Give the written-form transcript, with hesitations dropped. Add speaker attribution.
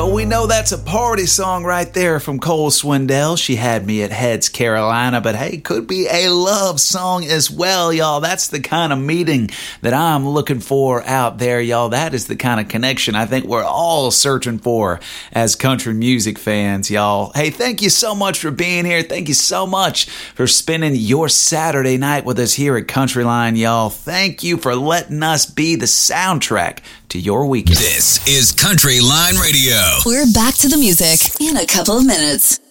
Speaker 1: Well, we know that's a party song right there from Cole Swindell. She Had Me at Heads, Carolina. But hey, could be a love song as well, y'all. That's the kind of meeting that I'm looking for out there, y'all. That is the kind of connection I think we're all searching for as country music fans, y'all. Hey, thank you so much for being here. Thank you so much for spending your Saturday night with us here at Countryline, y'all. Thank you for letting us be the soundtrack to your weekend.
Speaker 2: This is Countryline Radio.
Speaker 3: We're back to the music in a couple of minutes.